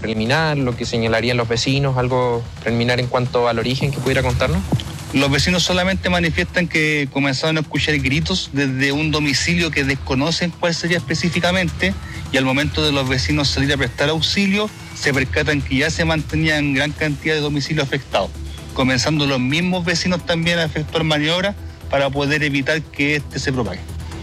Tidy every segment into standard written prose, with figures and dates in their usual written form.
preliminar, lo que señalarían los vecinos, algo preliminar en cuanto al origen que pudiera contarnos? Los vecinos solamente manifiestan que comenzaron a escuchar gritos desde un domicilio que desconocen cuál sería específicamente, y al momento de los vecinos salir a prestar auxilio, se percatan que ya se mantenían gran cantidad de domicilios afectados, comenzando los mismos vecinos también a efectuar maniobras para poder evitar que se propague.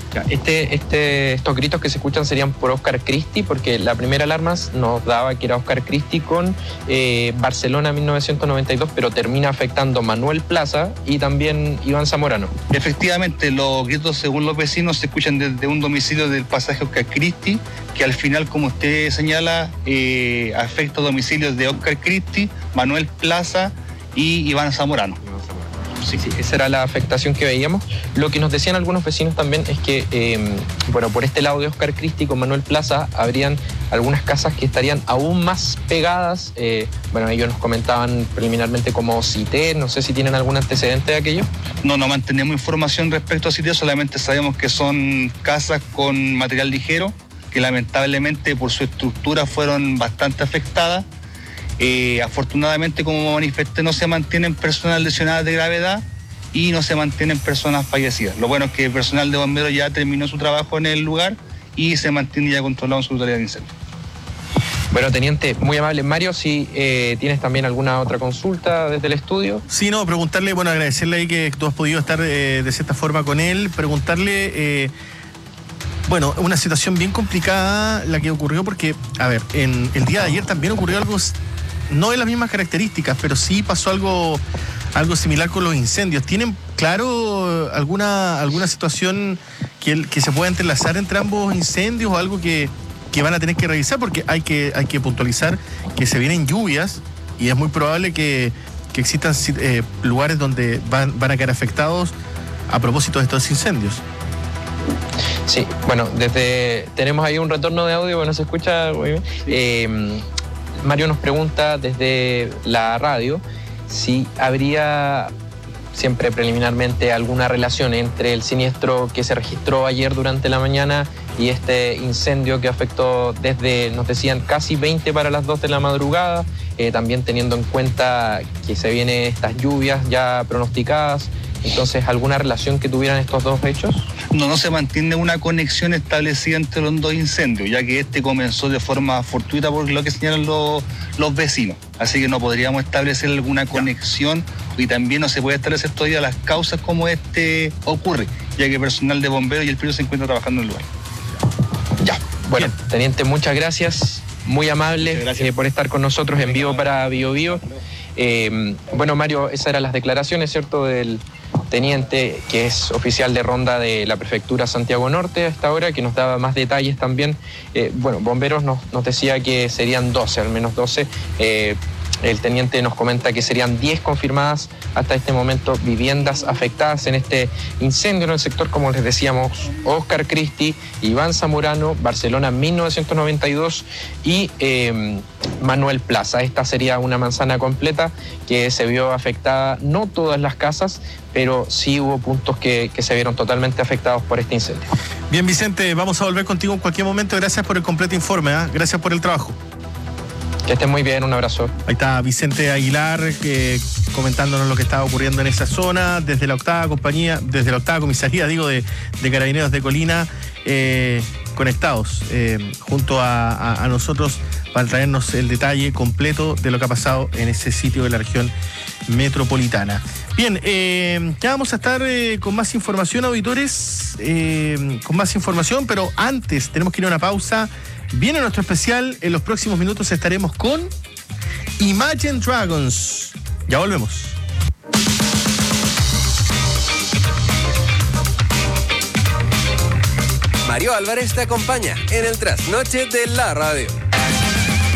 Estos gritos que se escuchan serían por Oscar Christie, porque la primera alarma nos daba que era Oscar Christie con Barcelona 1992, pero termina afectando Manuel Plaza y también Iván Zamorano. Efectivamente, los gritos, según los vecinos, se escuchan desde un domicilio del pasaje Oscar Christie, que al final, como usted señala, afecta domicilios de Oscar Christie, Manuel Plaza y Iván Zamorano. Sí, esa era la afectación que veíamos. Lo que nos decían algunos vecinos también es que, por este lado de Oscar Christie con Manuel Plaza, habrían algunas casas que estarían aún más pegadas. Ellos nos comentaban preliminarmente como Cité, no sé si tienen algún antecedente de aquello. No mantenemos información respecto a Cité, solamente sabemos que son casas con material ligero, que lamentablemente por su estructura fueron bastante afectadas. Afortunadamente, como manifesté, no se mantienen personas lesionadas de gravedad y no se mantienen personas fallecidas. Lo bueno es que el personal de bomberos ya terminó su trabajo en el lugar y se mantiene ya controlado en su totalidad de incendio. Bueno, teniente, muy amable. Mario, si tienes también alguna otra consulta desde el estudio. Sí, preguntarle, agradecerle ahí que tú has podido estar de cierta forma con él, preguntarle... una situación bien complicada la que ocurrió porque, en el día de ayer también ocurrió algo, no de las mismas características, pero sí pasó algo similar con los incendios. ¿Tienen claro alguna situación que se pueda entrelazar entre ambos incendios o algo que van a tener que revisar? Porque hay que puntualizar que se vienen lluvias y es muy probable que existan lugares donde van a quedar afectados a propósito de estos incendios. Sí, tenemos ahí un retorno de audio, se escucha muy bien. Mario nos pregunta desde la radio si habría siempre preliminarmente alguna relación entre el siniestro que se registró ayer durante la mañana y este incendio que afectó desde, nos decían, casi 20 para las 2 de la madrugada, también teniendo en cuenta que se vienen estas lluvias ya pronosticadas. Entonces, ¿alguna relación que tuvieran estos dos hechos? No se mantiene una conexión establecida entre los dos incendios, ya que comenzó de forma fortuita por lo que señalan los vecinos. Así que no podríamos establecer alguna conexión y también no se puede establecer todavía las causas como ocurre, ya que el personal de bomberos y el PRIO se encuentra trabajando en el lugar. Bien. Teniente, muchas gracias. Muy amable por estar con nosotros en vivo para BioBio. Mario, esas eran las declaraciones, ¿cierto?, del teniente, que es oficial de ronda de la prefectura Santiago Norte a esta hora, que nos daba más detalles también. Bomberos nos decía que serían 12, al menos 12. El teniente nos comenta que serían 10 confirmadas hasta este momento viviendas afectadas en este incendio en el sector, como les decíamos, Oscar Christie, Iván Zamorano, Barcelona 1992 y Manuel Plaza. Esta sería una manzana completa que se vio afectada, no todas las casas, pero sí hubo puntos que se vieron totalmente afectados por este incendio. Bien, Vicente, vamos a volver contigo en cualquier momento. Gracias por el completo informe, Gracias por el trabajo. Que estén muy bien, un abrazo. Ahí está Vicente Aguilar comentándonos lo que estaba ocurriendo en esa zona desde la octava comisaría de Carabineros de Colina, conectados junto a nosotros para traernos el detalle completo de lo que ha pasado en ese sitio de la región metropolitana. Bien, ya vamos a estar con más información, auditores, pero antes tenemos que ir a una pausa. Viene nuestro especial, en los próximos minutos estaremos con Imagine Dragons. Ya volvemos. Mario Álvarez te acompaña en el trasnoche de la radio.